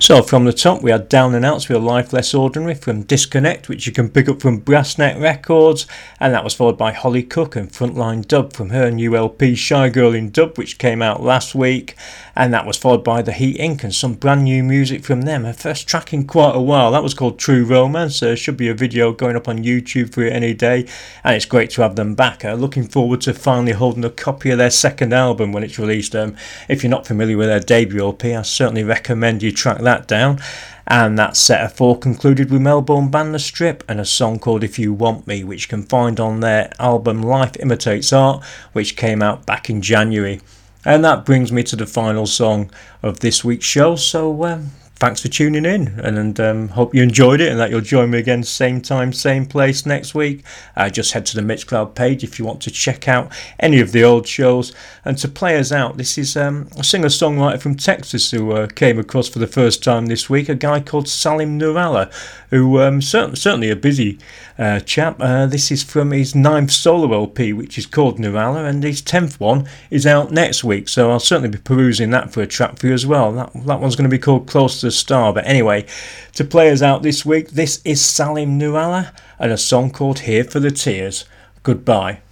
So from the top we had Down and Outs with A Life Less Ordinary from Disconnect, which you can pick up from Brassneck Records, and that was followed by Holly Cook and Frontline Dub from her new LP Shy Girl in Dub, which came out last week, and that was followed by The Heat Inc. and some brand new music from them, her first track in quite a while. That was called True Romance. There should be a video going up on YouTube for it any day, and it's great to have them back. Looking forward to finally holding a copy of their second album when it's released. If you're not familiar with their debut LP, I certainly recommend you track that down. And that set of four concluded with Melbourne band The Strip and a song called If You Want Me, which you can find on their album Life Imitates Art, which came out back in January. And that brings me to the final song of this week's show. So thanks for tuning in, and hope you enjoyed it and that you'll join me again same time, same place next week. Just head to the Mixcloud page if you want to check out any of the old shows. And to play us out, this is a singer-songwriter from Texas who came across for the first time this week, a guy called Salim Nuralla, who certainly a busy chap. This is from his 9th solo LP, which is called Nuralla, and his 10th one is out next week, so I'll certainly be perusing that for a track for you as well. That one's going to be called Close to the Star. But anyway, to play us out this week, this is Salim Nuralla and a song called Here for the Tears. Goodbye.